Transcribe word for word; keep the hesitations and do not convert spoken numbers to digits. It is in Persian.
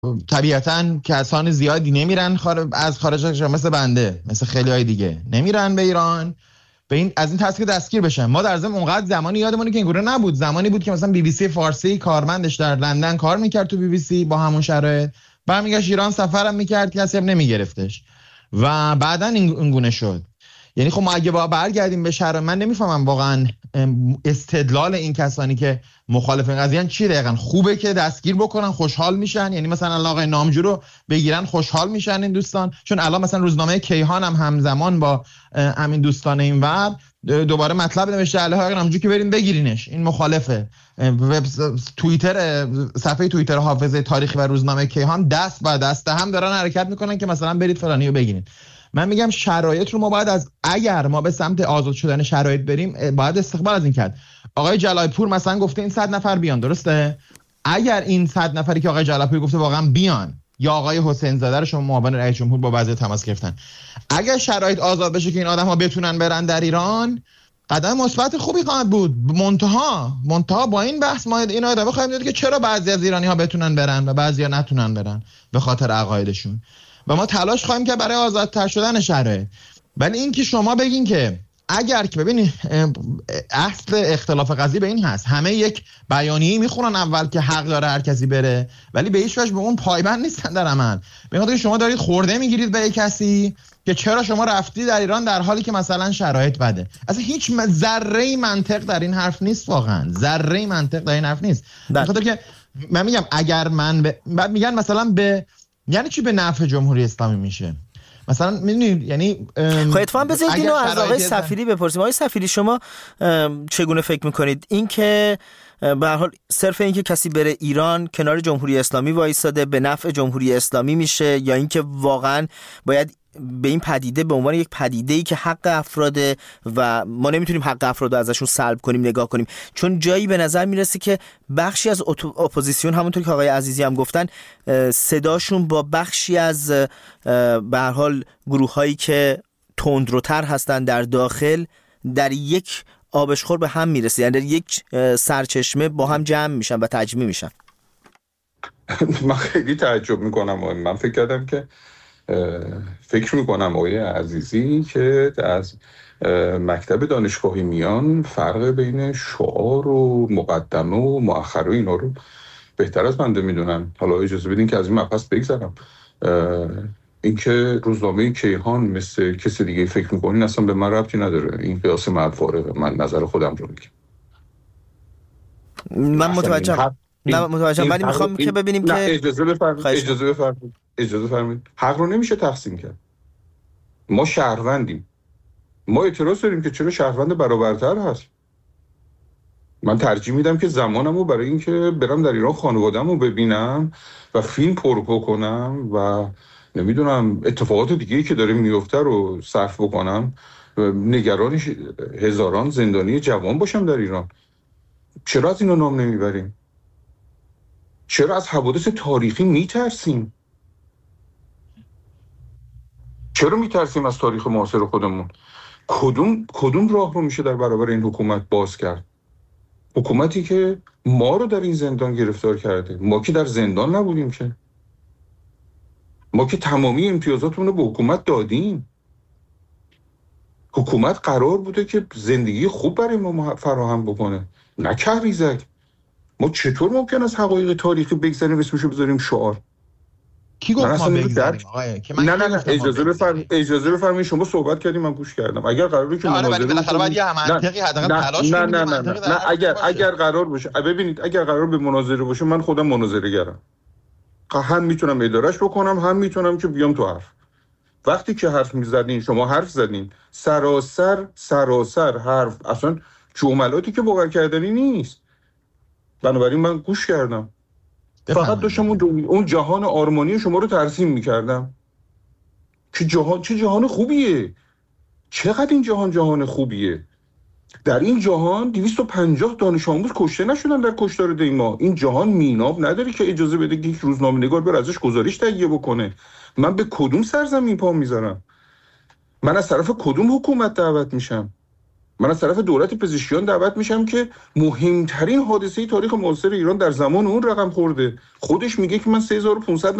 طبیعتاً کسان زیادی نمیرن خارج از خارج از کشور، مثل بنده مثل خیلی های دیگه نمیرن به ایران به این از این تسکیه دستگیر بشن. ما در ضمن اونقدر زمانی یادمونه که این گروه نبود، زمانی بود که مثلا بی بی سی فارسی کارمندش در لندن کار میکرد تو بی بی سی با همون شرایط، برمیگشت ایران سفرم میکرد کسی هم نمیگرفتش و بعداً این گونه شد. یعنی خب ما اگه با برگردیم به شرایط، من نمیفهمم واقعا استدلال این کسانی که مخالف این قضیه چی دقیقاً. خوبه که دستگیر بکنن خوشحال میشن، یعنی مثلا آقای نامجو رو بگیرن خوشحال میشن این دوستان، چون الان مثلا روزنامه کیهان هم همزمان با همین دوستان اینور دوباره مطلب نوشته علیه آقای نامجو که بریم بگیرینش، این مخالفه. وب توییتر صفحه توییتر حافظه تاریخی و روزنامه کیهان دست با دست هم دارن حرکت میکنن که مثلا برید فلانی رو بگیرین. من میگم شرایط رو ما باید از اگر ما به سمت آزاد شدن شرایط بریم باید استقبال از این کرد. آقای جلال پور مثلا گفته این صد نفر بیان، درسته؟ اگر این صد نفری که آقای جلال پور گفته واقعا بیان، یا آقای حسین زاده رو شما معاون رئیس جمهور با وضعیت تماس گرفتن، اگر شرایط آزاد بشه که این آدم‌ها بتونن برن در ایران، قدم مثبت خوبی خواهد بود. منتها منتها با این بحث ما این ادامه خواهیم داد که چرا بعضی از ایرانی‌ها بتونن برن و بعضی‌ها نتونن برن به خاطر عقایدشون، و ما تلاش خواهیم که برای آزادتر شدن شرایط. ولی این که شما بگین که اگر که ببینید اصل اختلاف قضیه به این هست، همه یک بیانیه میخونن اول که حق داره هر کسی بره، ولی به هیچ وجه به اون پایبند نیستن در عمل. میگم شما دارید خورده میگیرید به یک کسی که چرا شما رفتی در ایران در حالی که مثلا شرایط بده. اصلا هیچ ذره منطق در این حرف نیست، واقعا ذره منطق در این حرف نیست. بخاطر که من میگم اگر من ب... بعد میگن مثلا به یعنی چی به نفع جمهوری اسلامی میشه مثلا، میدونید یعنی خب اتفاقا بذارید اینو از آقای صفیری بپرسیم. آقای صفیری شما چگونه فکر میکنید این که به هر حال صرف این که کسی بره ایران کنار جمهوری اسلامی وایساده به نفع جمهوری اسلامی میشه، یا اینکه واقعا باید به این پدیده به عنوان یک پدیده‌ای که حق افراده و ما نمیتونیم حق افراد رو ازشون سلب کنیم نگاه کنیم؟ چون جایی به نظر میرسه که بخشی از اپوزیسیون همونطور که آقای عزیزی هم گفتن صداشون با بخشی از به هر حال گروه‌هایی که تندروتر هستن در داخل در یک آبشخور به هم میرسه، یعنی در یک سرچشمه با هم جمع میشن و تجمیع میشن. من خیلی تعجب میکنم. من فکر کردم که فکر میکنم آقای عزیزی که از مکتب دانشگاهی میان فرق بین شعار و مقدمه و مؤخره و اینا رو بهتر از بنده میدونن. حالا اجازه بدین که از این مبحث بگذرم. اینکه روزنامه کیهان مثل کسی دیگه فکر میکنین اصلا به من ربطی نداره. این قیاس مرد فارغه. من نظر خودم رو میگم. من متوجهم نه متوجهم ولی میخوام که ببینیم که اجازه بفرمایید اجازه بفرمایید اجازه بفرمایید حق رو نمیشه تقسیم کرد. ما شهروندیم، ما اعتراض داریم که چرا شهروند برابرتر هست. من ترجیح میدم که زمانمو برای این که برم در ایران خانواده‌مو ببینم و فیلم پر کنم و نمیدونم اتفاقات دیگه‌ای که داره میفته رو صرف بکنم، نگران هزاران زندانی جوان باشم در ایران. چرا از اینا نام نمیبریم؟ چرا از حوادث تاریخی میترسیم؟ چرا میترسیم از تاریخ معاصر خودمون؟ کدوم کدوم راه رو میشه در برابر این حکومت باز کرد؟ حکومتی که ما رو در این زندان گرفتار کرده. ما که در زندان نبودیم که. ما که تمامی امتیازاتمون رو به حکومت دادیم. حکومت قرار بوده که زندگی خوب برای ما فراهم بکنه، نه کهریزک. ما چطور ممکن از حقایق تاریخی بگذاریم اسمشو بذاریم شعار؟ کی گفت ما بگذاریم آقای؟ که من نه نه نه اجازه بفرمایید اجازه بفرمایید شما صحبت کردیم من گوش کردم. اگر قراره که مناظره ولی بالاخره باید یه منطقی حداقل تلاش کنیم. نه نه نه نه اگر اگر قرار باشه ببینید اگر قرار به مناظره باشه من خودم مناظره گرم، هم میتونم ادارهش بکنم هم میتونم که بیام تو حرف. وقتی که حرف میزدین شما حرف زدین سراسر سراسر حرف، اصلا جملاتی که باور کردنی نیست. بنابراین من گوش کردم، فقط داشتم اون, اون جهان آرمانی شما رو ترسیم میکردم که جهان چه جهان خوبیه، چقدر این جهان جهان خوبیه. در این جهان دویست و پنجاه دانش آموز کشته نشدن در کشتار دیما. این جهان میناب نداره که اجازه بده که یک روزنامه‌نگار بر ازش گزارش تهیه بکنه. من به کدوم سرزمین پا میذارم؟ من از طرف کدوم حکومت دعوت میشم؟ من از طرف دولت پزشکیان دعوت میشم که مهمترین حادثه تاریخ معاصر ایران در زمان اون رقم خورده. خودش میگه که من سه هزار و پانصد